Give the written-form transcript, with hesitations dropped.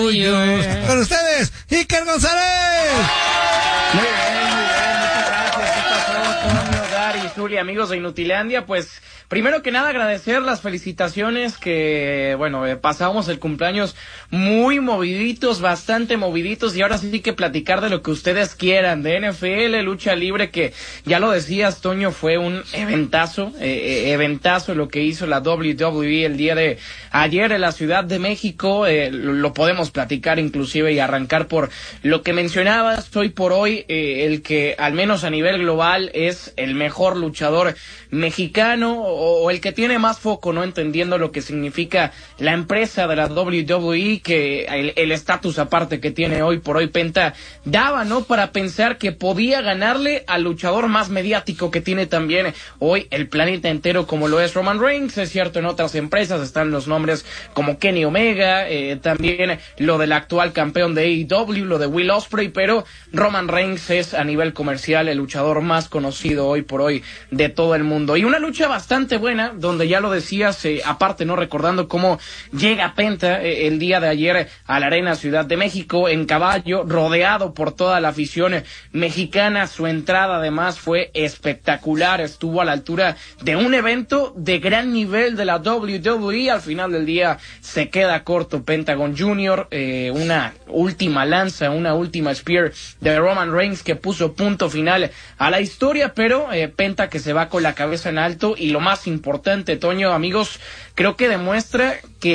tuyos. Con ustedes, Iker González. Muy bien, muchas gracias. ¿Qué pasó, Antonio, Dari, Zuli, amigos de Inutilandia? Pues, primero que nada, agradecer las felicitaciones que, pasamos el cumpleaños muy moviditos, bastante moviditos, y ahora sí que platicar de lo que ustedes quieran, de NFL, lucha libre, que ya lo decías, Toño, fue un eventazo lo que hizo la WWE el día de ayer en la Ciudad de México. Lo podemos platicar inclusive y arrancar por lo que mencionabas hoy por hoy, el que al menos a nivel global es el mejor luchador mexicano, o el que tiene más foco, ¿no? Entendiendo lo que significa la empresa de la WWE, que el estatus aparte que tiene hoy por hoy Penta daba, ¿no? Para pensar que podía ganarle al luchador más mediático que tiene también hoy el planeta entero, como lo es Roman Reigns. Es cierto, en otras empresas están los nombres como Kenny Omega, también lo del actual campeón de AEW, lo de Will Ospreay, pero Roman Reigns es a nivel comercial el luchador más conocido hoy por hoy de todo el mundo. Y una lucha bastante buena, donde ya lo decías, aparte, ¿no? Recordando cómo llega Penta el día de ayer a la Arena Ciudad de México en caballo, rodeado por toda la afición mexicana. Su entrada además fue espectacular, estuvo a la altura de un evento de gran nivel de la WWE. Al final del día se queda corto Pentagon Jr., una última lanza, una última spear de Roman Reigns que puso punto final a la historia, pero Penta que se va con la cabeza en alto, y lo más importante, Toño, amigos, creo que demuestra que